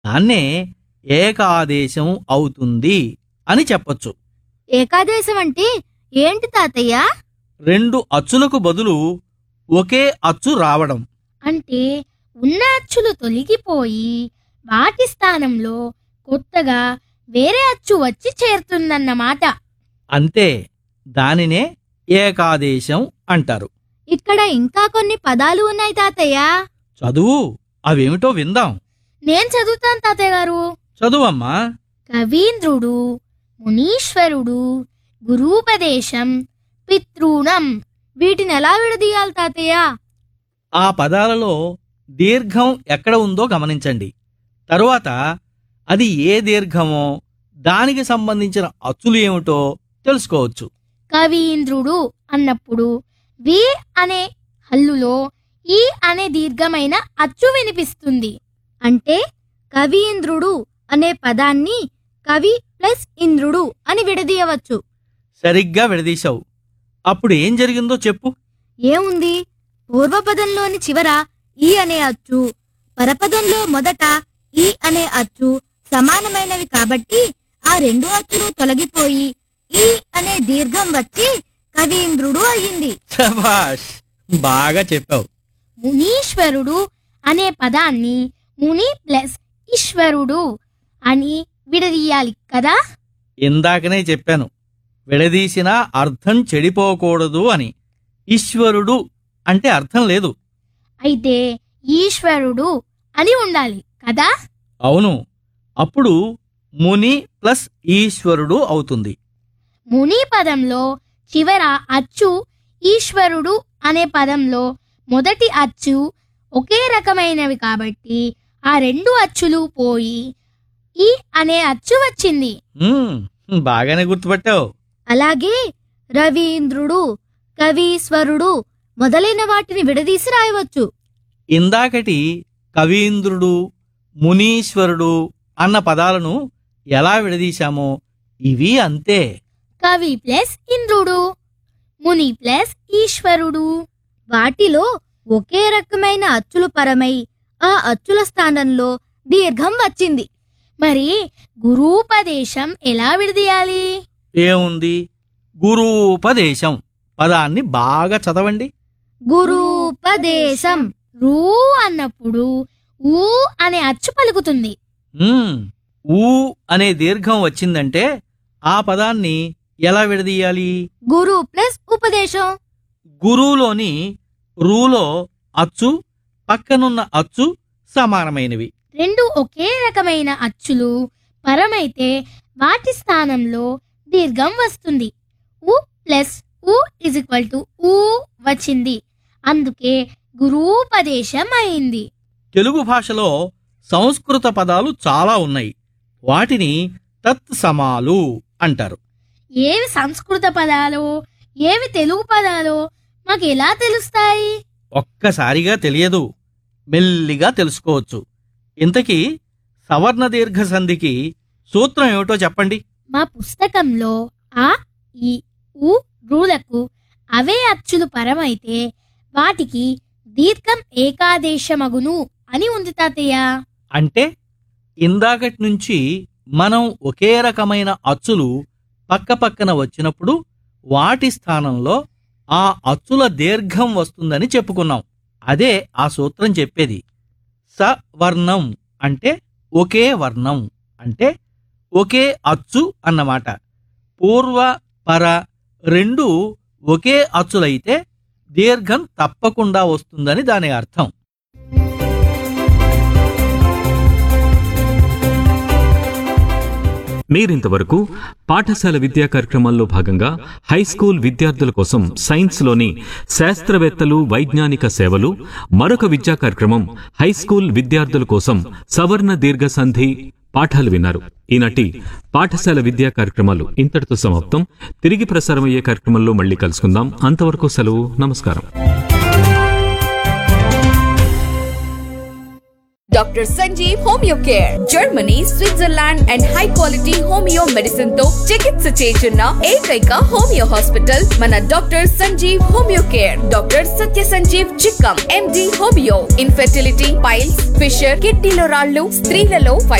దాన్నే ఏకాదేశం అవుతుంది అని చెప్పొచ్చు. ఏకాదేశం అంటే ఏంటి తాతయ్య? రెండు అచ్చులకు బదులు ఒకే అచ్చు రావడం. అంటే ఉన్న అచ్చులు తొలగిపోయి వాటి స్థానంలో కొత్తగా వేరే అచ్చు వచ్చి చేరుతుందన్నమాట. అంతే, దానినే ఏకాదేశం అంటారు. ఇక్కడ ఇంకా కొన్ని పదాలు ఉన్నాయి తాతయ్య. చదువు, అవేమిటో విందాం. నేను చదువుతాను తాతయ్య గారు. చదువమ్మా. కవీంద్రుడు, మునీశ్వరుడు, గురూపదేశం, పితృణం. వీటిని ఎలా విడదీయాలి తాతయ్య? ఆ పదాలలో దీర్ఘం ఎక్కడ ఉందో గమనించండి. తరువాత అది ఏ దీర్ఘమో దానికి సంబంధించిన అచ్చులు ఏమిటో తెలుసుకోవచ్చు. కవీంద్రుడు అన్నప్పుడు వి అనే హల్లులో ఈ అనే దీర్ఘమైన అచ్చు వినిపిస్తుంది. అంటే కవీంద్రుడు అనే పదాన్ని కవి ప్లస్ ఇంద్రుడు అని విడదీయవచ్చు. సరిగ్గా విడదీశావు. అప్పుడు ఏం జరిగిందో చెప్పు. ఏముంది, పూర్వపదంలోని చివర ఈ అనే అచ్చు, పరపదంలో మొదట ఈ అనే అచ్చు సమానమైనవి కాబట్టి ఆ రెండు అచ్చులు తొలగిపోయి ఈ అనే దీర్ఘం వచ్చి కవీంద్రుడు అయ్యింది. శభాష్, బాగా చెప్పావు. మునీశ్వరుడు అనే పదాన్ని ముని ప్లస్ ఈశ్వరుడు అని విడదీయాలి కదా. ఇందాకనే చెప్పాను, విడదీసినా అర్థం చెడిపోకూడదు అని. ఈశ్వరుడు అంటే అర్థం లేదు. అయితే ఈశ్వరుడు అని ఉండాలి కదా. అవును, అప్పుడు ముని ప్లస్ ఈశ్వరుడు అవుతుంది. ముని పదంలో చివర అచ్చు, ఈశ్వరుడు అనే పదంలో మొదటి అచ్చు ఒకే రకమైనవి కాబట్టి ఆ రెండు అచ్చులు పోయి ఈ అనే అచ్చు వచ్చింది. బాగానే గుర్తుపట్టావు. అలాగే రవీంద్రుడు, కవీశ్వరుడు మొదలైన వాటిని విడదీసి రాయవచ్చు. ఇందాకటి కవీంద్రుడు, మునీశ్వరుడు అన్న పదాలను ఎలా విడదీశామో ఇవి అంతే. కవి ప్లస్ ఇంద్రుడు, ముని ప్లస్ ఈశ్వరుడు. వాటిలో ఒకే రకమైన అచ్చులు పరమై ఆ అచ్చుల స్థానంలో దీర్ఘం వచ్చింది. మరి గురూపదేశం ఎలా విడదీయాలి? ఏముంది, గురూపదేశం పదాన్ని బాగా చదవండి. గురూపదేశం. రూ అన్నప్పుడు ఊ అనే అచ్చు పలుకుతుంది. ఊ అనే దీర్ఘం వచ్చిందంటే ఆ పదాన్ని ఎలా విడదీయాలి? గురు ప్లస్ ఉపదేశం. గురువులోని రూలో అచ్చు, పక్కనున్న అచ్చు సమానమైనవి. రెండు ఒకే రకమైన అచ్చులు పరమైతే వాటి స్థానంలో దీర్ఘం వస్తుంది. ఉ plus uh is equal to ఊ వచ్చింది. అందుకే గురూపదేశం అయింది. తెలుగు భాషలో సంస్కృత పదాలు చాలా ఉన్నాయి. వాటిని తత్సమాలు అంటారు. ఏవి సంస్కృత పదాలో ఏవి తెలుగు పదాలో మాకు ఎలా తెలుస్తాయి? ఒక్కసారిగా తెలియదు, మెల్లిగా తెలుసుకోవచ్చు. ఇంతకీ సవర్ణ దీర్ఘ సంధికి సూత్రం ఏమిటో చెప్పండి. మా పుస్తకంలో ఆ, ఈ, ఉ, రులకు అవే అచ్చులు పరమైతే వాటికి దీర్ఘం ఏకాదేశమగును అని ఉంది తాతయ్య. అంటే ఇందాకటి నుంచి మనం ఒకే రకమైన అచ్చులు పక్కపక్కన వచ్చినప్పుడు వాటి స్థానంలో ఆ అచ్చుల దీర్ఘం వస్తుందని చెప్పుకున్నాం. అదే ఆ సూత్రం చెప్పేది. సవర్ణం అంటే ఒకే వర్ణం, అంటే ఒకే అచ్చు అన్నమాట. పూర్వ పర రెండు ఒకే అచ్చులైతే దీర్ఘం తప్పకుండా వస్తుందని దాని అర్థం. మీరింతవరకు పాఠశాల విద్యా కార్యక్రమాల్లో భాగంగా హైస్కూల్ విద్యార్థుల కోసం సైన్స్లోని శాస్త్రవేత్తలు వైజ్ఞానిక సేవలు, మరొక విద్యా కార్యక్రమం హైస్కూల్ విద్యార్థుల కోసం సవర్ణ దీర్ఘ సంధి పాఠాలు విన్నారు. ఈనాటి పాఠశాల విద్యా కార్యక్రమాలు ఇంతటితో సమాప్తం. తిరిగి ప్రసారమయ్యే కార్యక్రమంలో మళ్ళీ కలుసుకుందాం. అంతవరకు సెలవు. నమస్కారం. Doctor Sanjeev homeo care, Germany, Switzerland and high quality homeo medicine తో చికిత్స చేయుచున్న ఏకైక హోమియో హాస్పిటల్ మన doctor Sanjeev homeo care. Doctor సత్య సంజీవ్ చిక్కం, ఎండి హోమియో. ఇన్ఫెర్టిలిటీ, పైల్స్, ఫిషర్, కిడ్నీలో రాళ్లు, స్త్రీలలో